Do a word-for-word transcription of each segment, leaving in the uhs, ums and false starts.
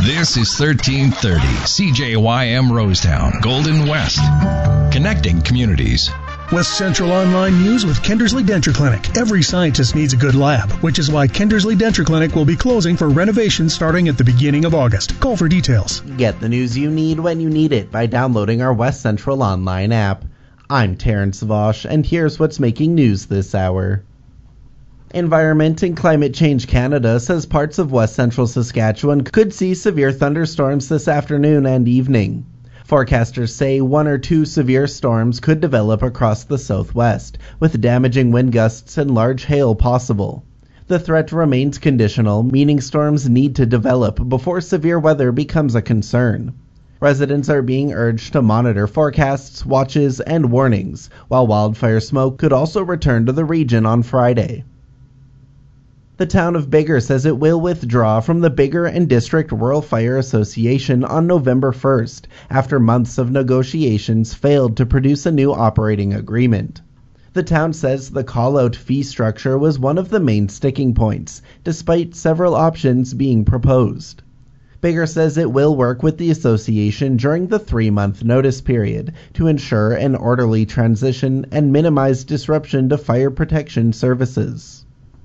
This is thirteen thirty C J Y M Rosetown, Golden West. Connecting communities. West Central Online News with Kendersley Denture Clinic. Every scientist needs a good lab, which is why Kendersley Denture Clinic will be closing for renovation starting at the beginning of August. Call for details. Get the news you need when you need it by downloading our West Central Online app. I'm Terrence Vosch, and here's what's making news this hour. Environment and Climate Change Canada says parts of West Central Saskatchewan could see severe thunderstorms this afternoon and evening. Forecasters say one or two severe storms could develop across the southwest, with damaging wind gusts and large hail possible. The threat remains conditional, meaning storms need to develop before severe weather becomes a concern. Residents are being urged to monitor forecasts, watches, and warnings, while wildfire smoke could also return to the region on Friday. The town of Biggar says it will withdraw from the Biggar and District Rural Fire Association on November first, after months of negotiations failed to produce a new operating agreement. The town says the call-out fee structure was one of the main sticking points, despite several options being proposed. Biggar says it will work with the association during the three-month notice period to ensure an orderly transition and minimize disruption to fire protection services.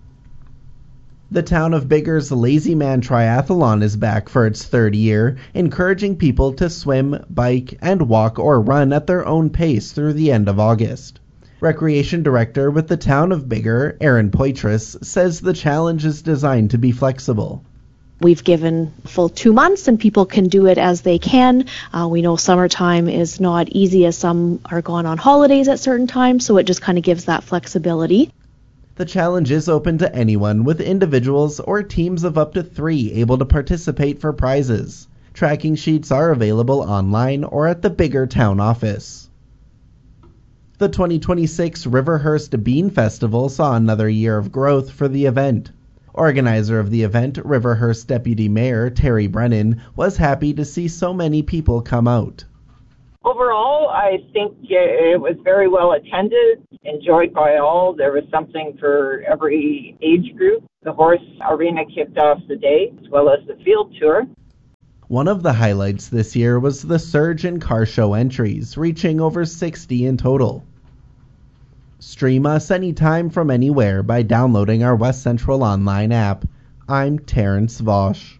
The town of Biggar's Lazy Man Triathlon is back for its third year, encouraging people to swim, bike, and walk or run at their own pace through the end of August. Recreation Director with the town of Biggar, Aaron Poitras, says the challenge is designed to be flexible. We've given full two months and people can do it as they can. Uh, we know summertime is not easy as some are gone on holidays at certain times, so it just kind of gives that flexibility. The challenge is open to anyone, with individuals or teams of up to three able to participate for prizes. Tracking sheets are available online or at the Biggar town office. The twenty twenty-six Riverhurst Bean Festival saw another year of growth for the event. Organizer of the event, Riverhurst Deputy Mayor Terry Brennan, was happy to see so many people come out. Overall, I think it was very well attended, enjoyed by all. There was something for every age group. The horse arena kicked off the day, as well as the field tour. One of the highlights this year was the surge in car show entries, reaching over sixty in total. Stream us anytime from anywhere by downloading our West Central Online app. I'm Terrence Vosch.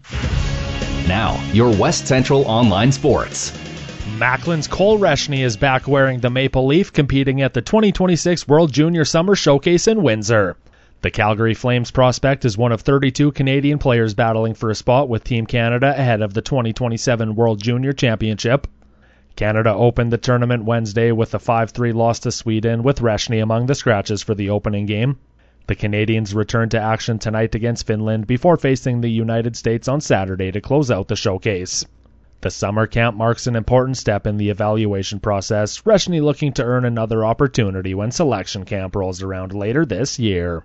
Now, your West Central Online Sports. Macklin's Cole Reshny is back wearing the maple leaf, competing at the twenty twenty-six World Junior Summer Showcase in Windsor. The Calgary Flames prospect is one of thirty-two Canadian players battling for a spot with Team Canada ahead of the twenty twenty-seven World Junior Championship. Canada opened the tournament Wednesday with a five three loss to Sweden, with Reshny among the scratches for the opening game. The Canadians return to action tonight against Finland before facing the United States on Saturday to close out the showcase. The summer camp marks an important step in the evaluation process, Reshny looking to earn another opportunity when selection camp rolls around later this year.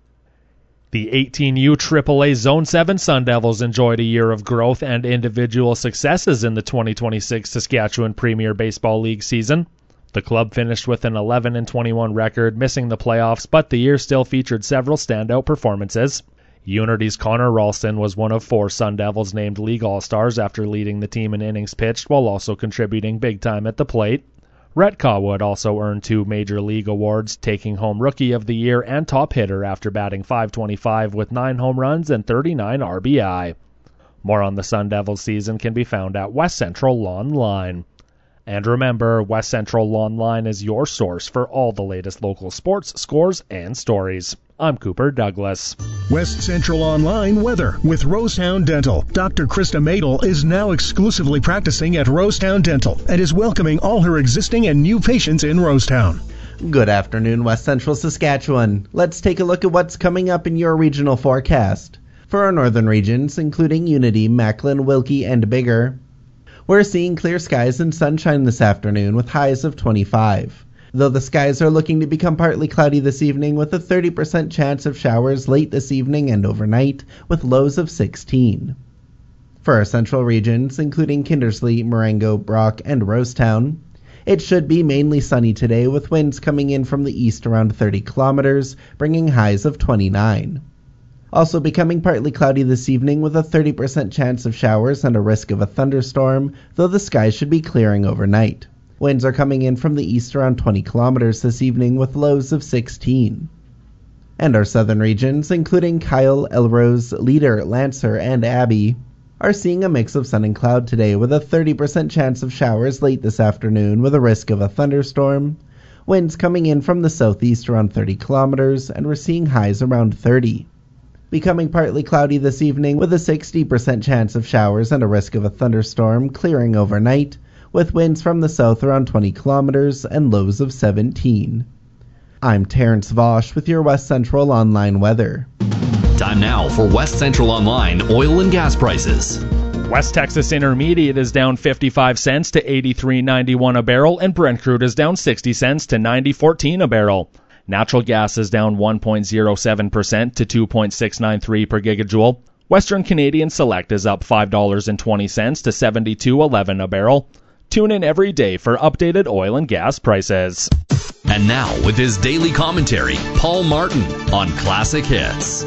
The eighteen U triple A Zone seven Sun Devils enjoyed a year of growth and individual successes in the twenty twenty-six Saskatchewan Premier Baseball League season. The club finished with an eleven and twenty-one record, missing the playoffs, but the year still featured several standout performances. Unity's Connor Ralston was one of four Sun Devils named League All-Stars after leading the team in innings pitched while also contributing big time at the plate. Rhett Cawood also earned two Major League awards, taking home Rookie of the Year and Top Hitter after batting five twenty-five with nine home runs and thirty-nine R B I. More on the Sun Devils season can be found at West Central Online. And remember, West Central Online is your source for all the latest local sports, scores, and stories. I'm Cooper Douglas. West Central Online weather with Rosetown Dental. Doctor Krista Madel is now exclusively practicing at Rosetown Dental and is welcoming all her existing and new patients in Rosetown. Good afternoon, West Central Saskatchewan. Let's take a look at what's coming up in your regional forecast. For our northern regions, including Unity, Macklin, Wilkie, and Biggar, we're seeing clear skies and sunshine this afternoon with highs of twenty-five. Though the skies are looking to become partly cloudy this evening with a thirty percent chance of showers late this evening and overnight with lows of sixteen. For our central regions, including Kindersley, Marengo, Brock, and Rosetown, it should be mainly sunny today with winds coming in from the east around thirty kilometers, bringing highs of twenty-nine. Also becoming partly cloudy this evening with a thirty percent chance of showers and a risk of a thunderstorm, though the skies should be clearing overnight. Winds are coming in from the east around twenty kilometers this evening with lows of sixteen. And our southern regions, including Kyle, Elrose, Leader, Lancer, and Abbey, are seeing a mix of sun and cloud today with a thirty percent chance of showers late this afternoon with a risk of a thunderstorm. Winds coming in from the southeast around thirty kilometers, and we're seeing highs around thirty. Becoming partly cloudy this evening with a sixty percent chance of showers and a risk of a thunderstorm, clearing overnight, with winds from the south around twenty kilometers and lows of seventeen. I'm Terrence Vosch with your West Central Online weather. Time now for West Central Online oil and gas prices. West Texas Intermediate is down fifty-five cents to eighty-three ninety-one a barrel, and Brent crude is down sixty cents to ninety fourteen a barrel. Natural gas is down one point zero seven percent to two point six nine three per gigajoule. Western Canadian Select is up five dollars and twenty cents to seventy-two eleven a barrel. Tune in every day for updated oil and gas prices. And now, with his daily commentary, Paul Martin on Classic Hits.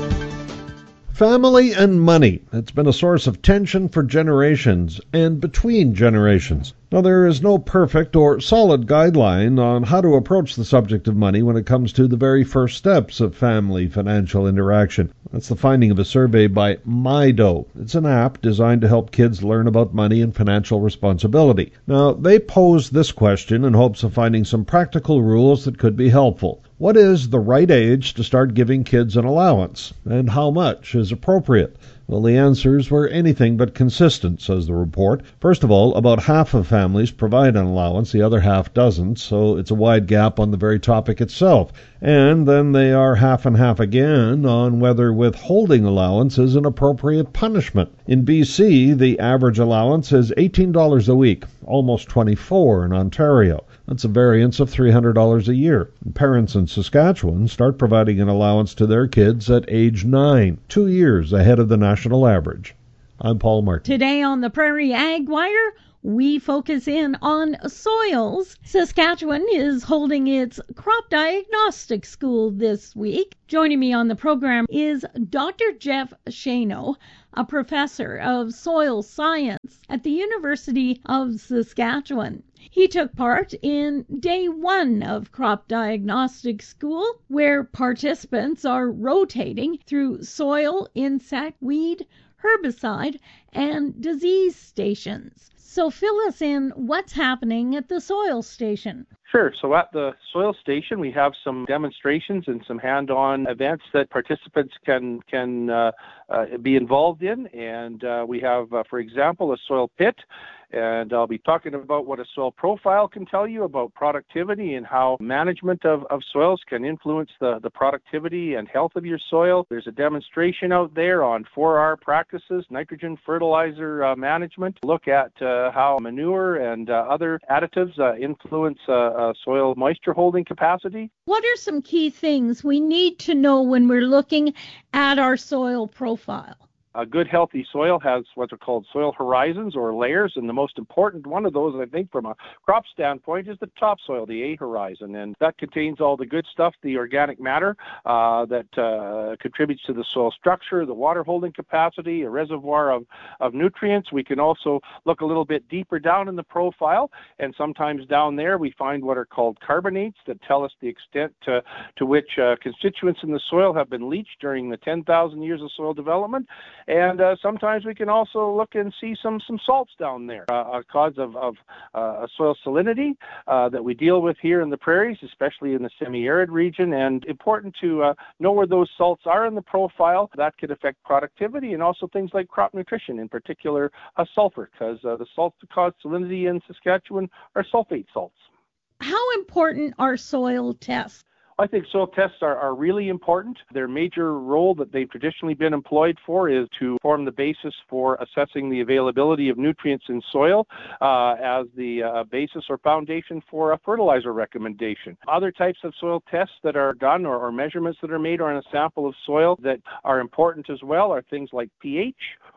Family and money. It's been a source of tension for generations and between generations. Now, there is no perfect or solid guideline on how to approach the subject of money when it comes to the very first steps of family financial interaction. That's the finding of a survey by MyDough. It's an app designed to help kids learn about money and financial responsibility. Now, they pose this question in hopes of finding some practical rules that could be helpful. What is the right age to start giving kids an allowance, and how much is appropriate? Well, the answers were anything but consistent, says the report. First of all, about half of families provide an allowance, the other half doesn't, so it's a wide gap on the very topic itself. And then they are half and half again on whether withholding allowance is an appropriate punishment. In B C, the average allowance is eighteen dollars a week, almost twenty-four dollars in Ontario. That's a variance of three hundred dollars a year. Parents in Saskatchewan start providing an allowance to their kids at age nine, two years ahead of the national average. I'm Paul Martin. Today on the Prairie Ag Wire, we focus in on soils. Saskatchewan is holding its crop diagnostic school this week. Joining me on the program is Doctor Jeff Shano, a professor of soil science at the University of Saskatchewan. He took part in day one of crop diagnostic school, where participants are rotating through soil, insect, weed, herbicide, and disease stations. So fill us in what's happening at the soil station. Sure. So at the soil station, we have some demonstrations and some hand-on events that participants can can uh, uh, be involved in. And uh, we have, uh, for example, a soil pit. And I'll be talking about what a soil profile can tell you about productivity and how management of, of soils can influence the, the productivity and health of your soil. There's a demonstration out there on four R practices, nitrogen fertilizer uh, management. Look at uh, how manure and uh, other additives uh, influence uh, uh, soil moisture holding capacity. What are some key things we need to know when we're looking at our soil profile? A good, healthy soil has what are called soil horizons or layers, and the most important one of those, I think, from a crop standpoint, is the topsoil, the A horizon, and that contains all the good stuff, the organic matter uh, that uh, contributes to the soil structure, the water holding capacity, a reservoir of, of nutrients. We can also look a little bit deeper down in the profile, and sometimes down there we find what are called carbonates that tell us the extent to, to which uh, constituents in the soil have been leached during the ten thousand years of soil development. And uh, sometimes we can also look and see some, some salts down there, uh, a cause of, of uh, soil salinity uh, that we deal with here in the prairies, especially in the semi-arid region. And important to uh, know where those salts are in the profile. That could affect productivity and also things like crop nutrition, in particular uh, sulfur, because uh, the salts that cause salinity in Saskatchewan are sulfate salts. How important are soil tests? I think soil tests are, are really important. Their major role that they've traditionally been employed for is to form the basis for assessing the availability of nutrients in soil uh, as the uh, basis or foundation for a fertilizer recommendation. Other types of soil tests that are done or, or measurements that are made on a sample of soil that are important as well are things like pH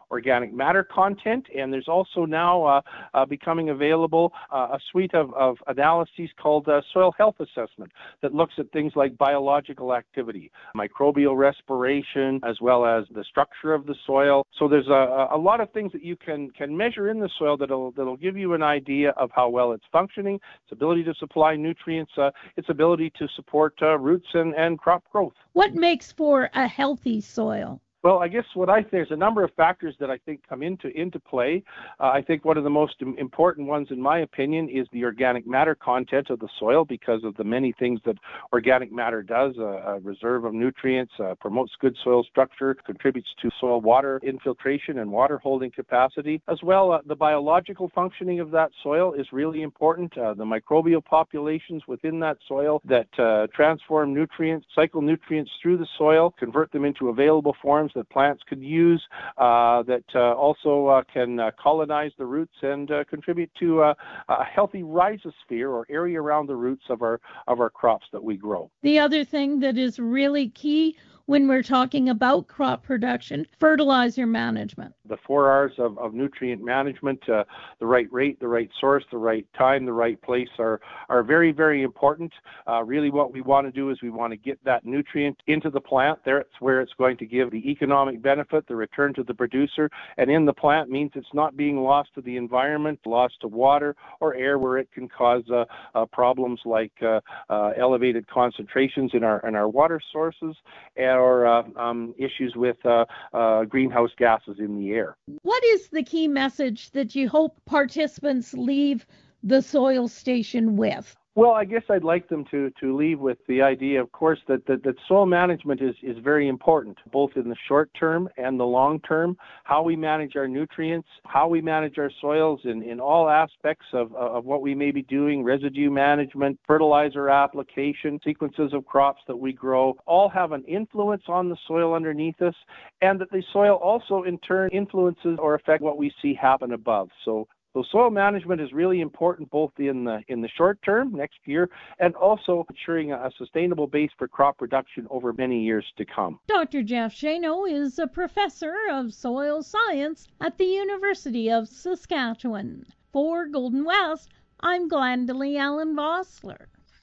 organic matter content, and there's also now uh, uh, becoming available uh, a suite of, of analyses called uh, soil health assessment that looks at things like biological activity, microbial respiration, as well as the structure of the soil. So there's a, a lot of things that you can, can measure in the soil that'll, that'll give you an idea of how well it's functioning, its ability to supply nutrients, uh, its ability to support uh, roots and, and crop growth. What makes for a healthy soil? Well, I guess what I there's a number of factors that I think come into into play. Uh, I think one of the most important ones, in my opinion, is the organic matter content of the soil, because of the many things that organic matter does. Uh, a reserve of nutrients, uh, promotes good soil structure, contributes to soil water infiltration and water holding capacity. As well, uh, the biological functioning of that soil is really important. Uh, the microbial populations within that soil that uh, transform nutrients, cycle nutrients through the soil, convert them into available forms that plants could use, uh, that uh, also uh, can uh, colonize the roots and uh, contribute to uh, a healthy rhizosphere or area around the roots of our of our crops that we grow. The other thing that is really key when we're talking about crop production, fertilizer management. The four R's of, of nutrient management, uh, the right rate, the right source, the right time, the right place are, are very, very important. Uh, really what we want to do is we want to get that nutrient into the plant. There it's where it's going to give the economic benefit, the return to the producer, and in the plant means it's not being lost to the environment, lost to water or air, where it can cause uh, uh, problems like uh, uh, elevated concentrations in our, in our water sources, and or uh, um, issues with uh, uh, greenhouse gases in the air. What is the key message that you hope participants leave the soil station with? Well, I guess I'd like them to, to leave with the idea, of course, that, that, that soil management is, is very important, both in the short term and the long term. How we manage our nutrients, how we manage our soils in, in all aspects of, of what we may be doing, residue management, fertilizer application, sequences of crops that we grow, all have an influence on the soil underneath us, and that the soil also in turn influences or affect what we see happen above. So So soil management is really important both in the in the short term, next year, and also ensuring a sustainable base for crop production over many years to come. Doctor Jeff Shano is a professor of soil science at the University of Saskatchewan. For Golden West, I'm Glendalee Allen Vossler.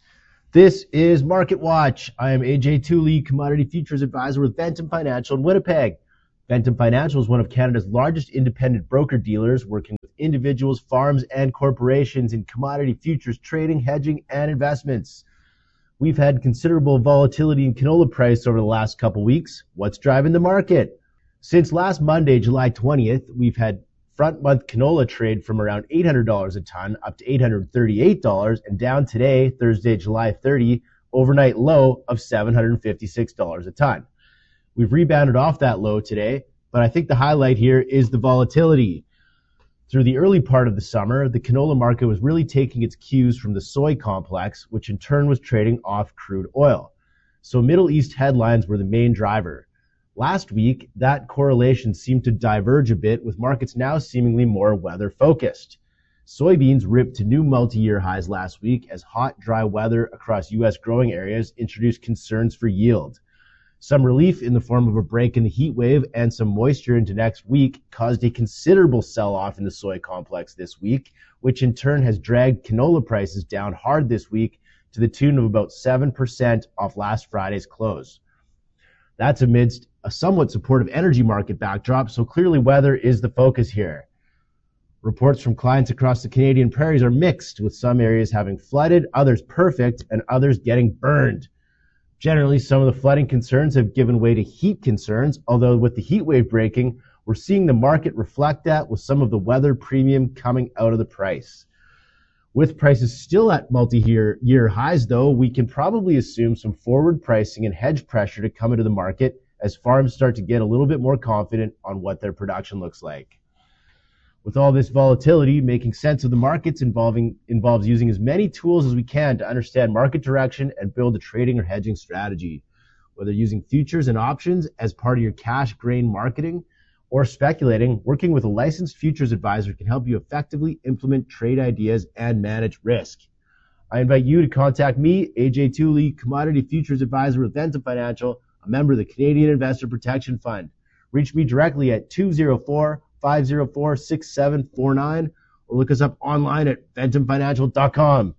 This is Market Watch. I am A J Tooley, Commodity Futures Advisor with Ventum Financial in Winnipeg. Ventum Financial is one of Canada's largest independent broker-dealers, working with individuals, farms, and corporations in commodity futures trading, hedging, and investments. We've had considerable volatility in canola price over the last couple weeks. What's driving the market? Since last Monday, July twentieth, we've had front-month canola trade from around eight hundred dollars a ton up to eight hundred thirty-eight dollars, and down today, Thursday, July thirtieth, overnight low of seven hundred fifty-six dollars a ton. We've rebounded off that low today, but I think the highlight here is the volatility. Through the early part of the summer, the canola market was really taking its cues from the soy complex, which in turn was trading off crude oil. So Middle East headlines were the main driver. Last week, that correlation seemed to diverge a bit, with markets now seemingly more weather-focused. Soybeans ripped to new multi-year highs last week as hot, dry weather across U S growing areas introduced concerns for yield. Some relief in the form of a break in the heat wave and some moisture into next week caused a considerable sell-off in the soy complex this week, which in turn has dragged canola prices down hard this week to the tune of about seven percent off last Friday's close. That's amidst a somewhat supportive energy market backdrop, so clearly weather is the focus here. Reports from clients across the Canadian prairies are mixed, with some areas having flooded, others perfect, and others getting burned. Generally, some of the flooding concerns have given way to heat concerns, although with the heat wave breaking, we're seeing the market reflect that, with some of the weather premium coming out of the price. With prices still at multi-year year highs, though, we can probably assume some forward pricing and hedge pressure to come into the market as farms start to get a little bit more confident on what their production looks like. With all this volatility, making sense of the markets involving involves using as many tools as we can to understand market direction and build a trading or hedging strategy. Whether using futures and options as part of your cash grain marketing or speculating, working with a licensed futures advisor can help you effectively implement trade ideas and manage risk. I invite you to contact me, A J Tooley, Commodity Futures Advisor with Ventum Financial, a member of the Canadian Investor Protection Fund. Reach me directly at two oh four, five oh four, six seven four nine or look us up online at ventum financial dot com.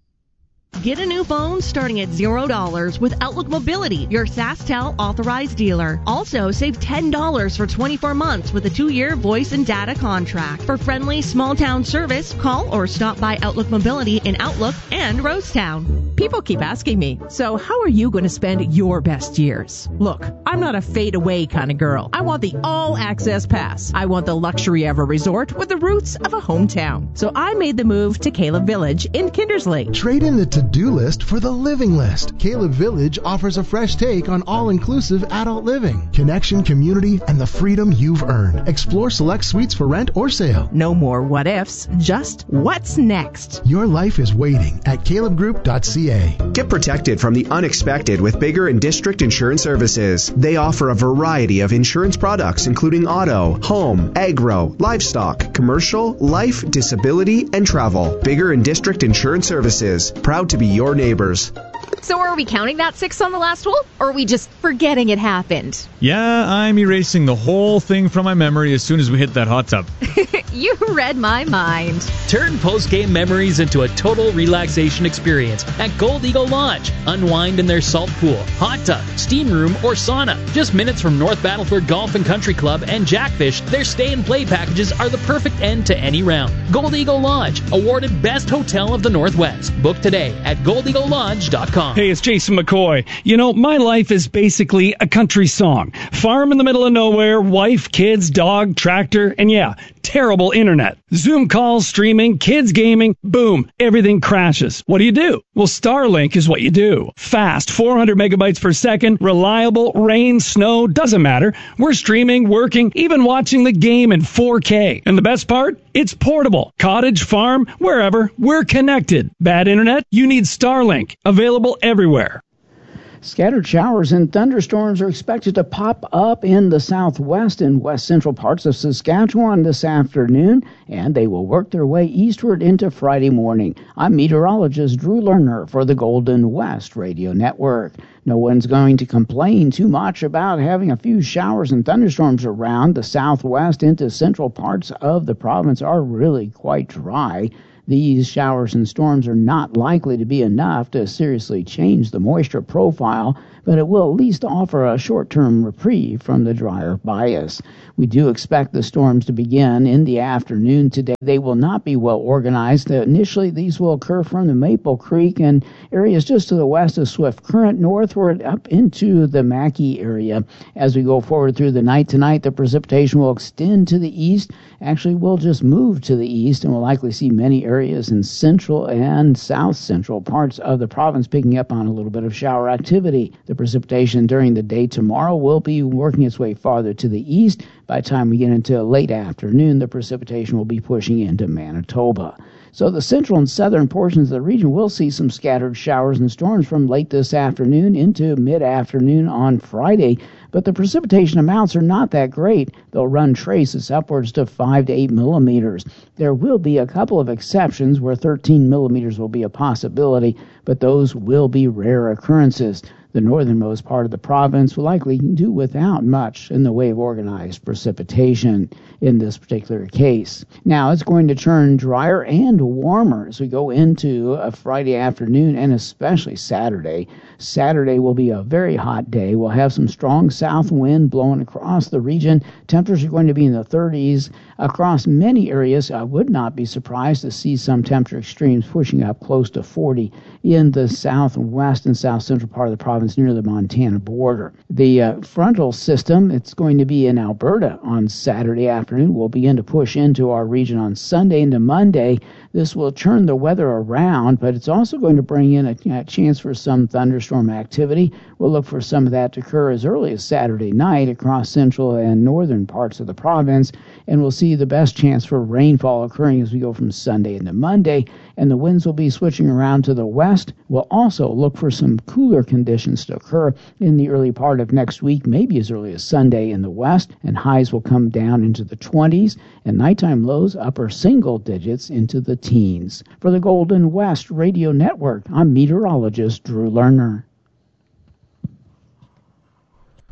Get a new phone starting at zero dollars with Outlook Mobility, your SaskTel authorized dealer. Also, save ten dollars for twenty-four months with a two-year voice and data contract. For friendly small-town service, call or stop by Outlook Mobility in Outlook and Rosetown. People keep asking me, so how are you going to spend your best years? Look, I'm not a fade-away kind of girl. I want the all-access pass. I want the luxury of a resort with the roots of a hometown. So I made the move to Caleb Village in Kindersley. Trade in the to-do list for the living list. Caleb Village offers a fresh take on all-inclusive adult living, connection, community, and the freedom you've earned. Explore select suites for rent or sale. No more what-ifs, just what's next. Your life is waiting at caleb group dot c a. Get protected from the unexpected with Bigger and District Insurance Services. They offer a variety of insurance products, including auto, home, agro, livestock, commercial, life, disability, and travel. Bigger and District Insurance Services, proud to be your neighbors. So are we counting that six on the last hole, or are we just forgetting it happened? Yeah, I'm erasing the whole thing from my memory as soon as we hit that hot tub. You read my mind. Turn post-game memories into a total relaxation experience at Gold Eagle Lodge. Unwind in their salt pool, hot tub, steam room, or sauna. Just minutes from North Battleford Golf and Country Club and Jackfish, their stay and play packages are the perfect end to any round. Gold Eagle Lodge, awarded Best Hotel of the Northwest. Book today at gold eagle lodge dot com. Hey, it's Jason McCoy. You know, my life is basically a country song. Farm in the middle of nowhere, wife, kids, dog, tractor, and yeah, terrible internet. Zoom calls, streaming, kids gaming, boom, everything crashes. What do you do? Well, Starlink is what you do. Fast, four hundred megabytes per second, reliable, rain, snow, doesn't matter. We're streaming, working, even watching the game in four K. And the best part? It's portable. Cottage, farm, wherever, we're connected. Bad internet? You need Starlink. Available everywhere. Scattered showers and thunderstorms are expected to pop up in the southwest and west central parts of Saskatchewan this afternoon, and they will work their way eastward into Friday morning. I'm meteorologist Drew Lerner for the Golden West Radio Network. No one's going to complain too much about having a few showers and thunderstorms around. The southwest into central parts of the province are really quite dry. These showers and storms are not likely to be enough to seriously change the moisture profile, but it will at least offer a short-term reprieve from the drier bias. We do expect the storms to begin in the afternoon today. They will not be well organized. Initially, these will occur from the Maple Creek and areas just to the west of Swift Current, northward up into the Mackay area. As we go forward through the night tonight, the precipitation will extend to the east. Actually, we'll just move to the east, and we'll likely see many areas in central and south central parts of the province picking up on a little bit of shower activity. The precipitation during the day tomorrow will be working its way farther to the east. By the time we get into late afternoon, the precipitation will be pushing into Manitoba. So the central and southern portions of the region will see some scattered showers and storms from late this afternoon into mid-afternoon on Friday. But the precipitation amounts are not that great. They'll run traces upwards to five to eight millimeters. There will be a couple of exceptions where thirteen millimeters will be a possibility, but those will be rare occurrences. The northernmost part of the province will likely do without much in the way of organized precipitation in this particular case. Now, it's going to turn drier and warmer as we go into a Friday afternoon and especially Saturday. Saturday will be a very hot day. We'll have some strong south wind blowing across the region. Temperatures are going to be in the thirties across many areas. I would not be surprised to see some temperature extremes pushing up close to forty in the southwest and south central part of the province near the Montana border. The uh, frontal system, it's going to be in Alberta on Saturday afternoon, will begin to push into our region on Sunday into Monday. This will turn the weather around, but it's also going to bring in a, a chance for some thunderstorm activity. We'll look for some of that to occur as early as Saturday night across central and northern parts of the province, and we'll see the best chance for rainfall occurring as we go from Sunday into Monday, and the winds will be switching around to the west. We'll also look for some cooler conditions to occur in the early part of next week, maybe as early as Sunday in the west, and highs will come down into the twenties, and nighttime lows upper single digits into the teens. For the Golden West Radio Network, I'm meteorologist Drew Lerner.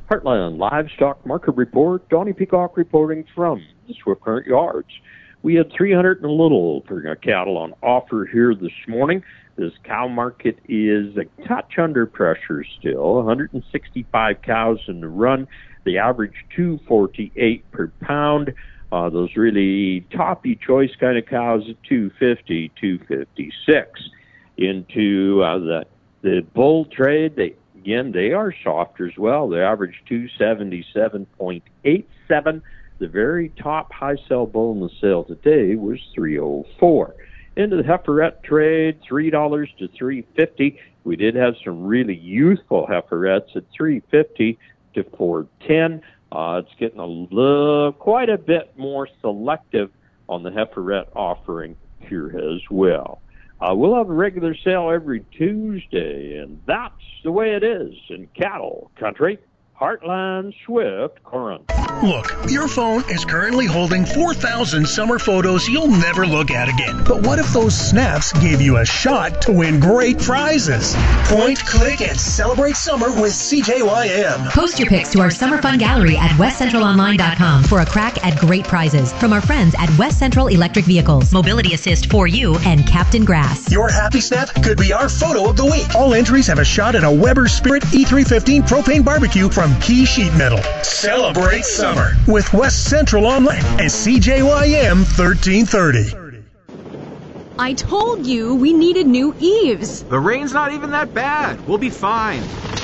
Heartland Livestock Market Report. Donnie Peacock reporting from the Swift Current Yards. We had three hundred and a little for cattle on offer here this morning. This cow market is a touch under pressure still. one hundred sixty-five cows in the run. The average two forty-eight per pound. Uh, those really toppy choice kind of cows at two fifty, two fifty-six. Into uh, the the bull trade, they again they are softer as well. They average two seventy-seven point eight seven. The very top high sell bull in the sale today was three oh four. Into the heiferette trade, three dollars to three fifty. We did have some really youthful heiferettes at three fifty to four ten. Uh, it's getting a little, quite a bit more selective on the heiferette offering here as well. Uh, we'll have a regular sale every Tuesday, and that's the way it is in cattle country. Heartland Swift Current. Look, your phone is currently holding four thousand summer photos you'll never look at again. But what if those snaps gave you a shot to win great prizes? Point, click, and celebrate summer with C J Y M. Post your pics to our summer fun gallery at west central online dot com for a crack at great prizes from our friends at West Central Electric Vehicles, Mobility Assist for You, and Captain Grass. Your happy snap could be our photo of the week. All entries have a shot at a Weber Spirit E three fifteen propane barbecue from Key Sheet Metal. Celebrate summer with West Central Online and C J Y M thirteen thirty. I told you we needed new eaves. The rain's not even that bad. We'll be fine.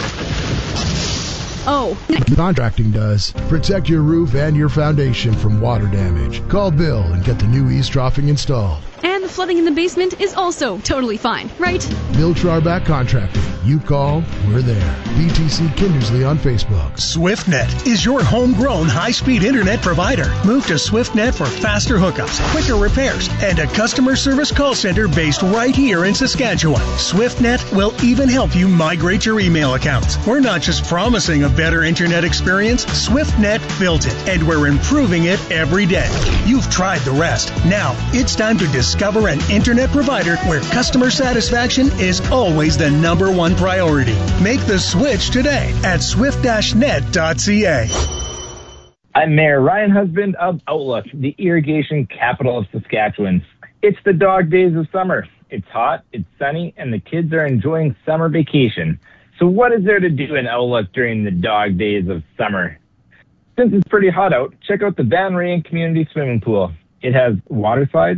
Oh. Contracting does. Protect your roof and your foundation from water damage. Call Bill and get the new eaves troughing installed. And the flooding in the basement is also totally fine, right? Bill Trarback Contracting. You call, we're there. B T C Kindersley on Facebook. SwiftNet is your homegrown high-speed internet provider. Move to SwiftNet for faster hookups, quicker repairs, and a customer service call center based right here in Saskatchewan. SwiftNet will even help you migrate your email accounts. We're not just promising a better internet experience. SwiftNet built it, and we're improving it every day. You've tried the rest. Now, it's time to discover an internet provider where customer satisfaction is always the number one priority. Make the switch today at swift dash net dot c a. I'm Mayor Ryan Husband of Outlook, the irrigation capital of Saskatchewan. It's the dog days of summer. It's hot, it's sunny, and the kids are enjoying summer vacation. So what is there to do in Outlook during the dog days of summer? Since it's pretty hot out, check out the Van Rayen Community Swimming Pool. It has water slides,